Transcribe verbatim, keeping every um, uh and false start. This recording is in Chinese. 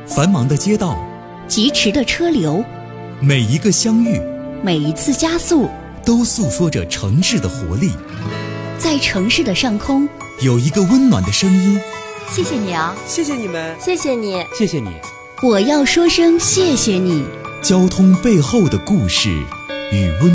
繁忙的街道， 疾驰的车流， 每一个相遇， 每一次加速， 都诉说着城市的活力。 在城市的上空， 有一个温暖的声音。 谢谢你啊， 谢谢你们， 谢谢你， 谢谢你。 我要说声谢谢你。 交通背后的故事与温